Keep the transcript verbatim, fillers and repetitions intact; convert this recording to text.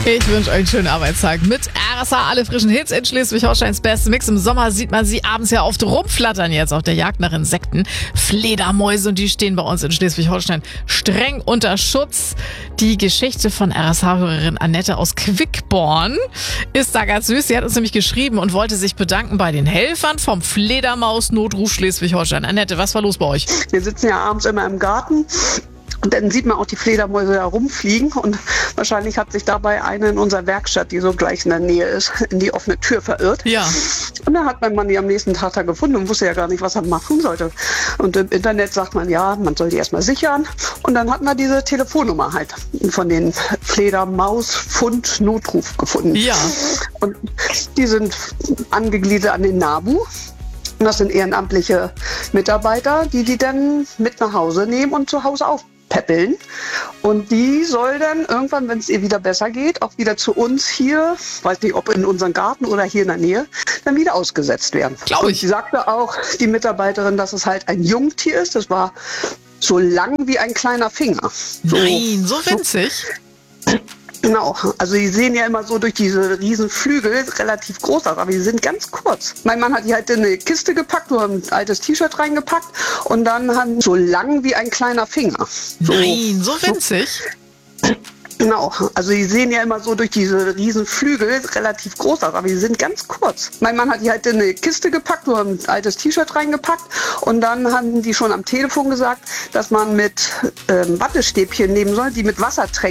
Ich wünsche euch einen schönen Arbeitstag mit R S H. Alle frischen Hits in Schleswig-Holsteins beste Mix. Im Sommer sieht man sie abends ja oft rumflattern jetzt auf der Jagd nach Insekten. Fledermäuse, und die stehen bei uns in Schleswig-Holstein streng unter Schutz. Die Geschichte von R S H-Hörerin Annette aus Quickborn ist da ganz süß. Sie hat uns nämlich geschrieben und wollte sich bedanken bei den Helfern vom Fledermaus-Notruf Schleswig-Holstein. Annette, was war los bei euch? Wir sitzen ja abends immer im Garten. Und dann sieht man auch die Fledermäuse da rumfliegen, und wahrscheinlich hat sich dabei eine in unserer Werkstatt, die so gleich in der Nähe ist, in die offene Tür verirrt. Ja. Und dann hat mein Mann die am nächsten Tag da gefunden und wusste ja gar nicht, was er machen sollte. Und im Internet sagt man, ja, man soll die erstmal sichern. Und dann hat man diese Telefonnummer halt von den Fledermaus-Fund-Notruf gefunden. Ja. Und die sind angegliedert an den NABU. Und das sind ehrenamtliche Mitarbeiter, die die dann mit nach Hause nehmen und zu Hause aufpäppeln. Und die soll dann irgendwann, wenn es ihr wieder besser geht, auch wieder zu uns hier, weiß nicht, ob in unserem Garten oder hier in der Nähe, dann wieder ausgesetzt werden. Glaube ich. Und sie sagte auch, die Mitarbeiterin, dass es halt ein Jungtier ist. Das war so lang wie ein kleiner Finger. So, Nein, so winzig. Genau, also die sehen ja immer so durch diese riesen Flügel relativ groß aus, aber die sind ganz kurz. Mein Mann hat die halt in eine Kiste gepackt, nur ein altes T-Shirt reingepackt, und dann haben so lang wie ein kleiner Finger. So, Nein, so winzig. Genau, also die sehen ja immer so durch diese riesen Flügel relativ groß aus, aber die sind ganz kurz. Mein Mann hat die halt in eine Kiste gepackt, nur ein altes T-Shirt reingepackt, und dann haben die schon am Telefon gesagt, dass man mit ähm, Wattestäbchen nehmen soll, die mit Wasser tränken.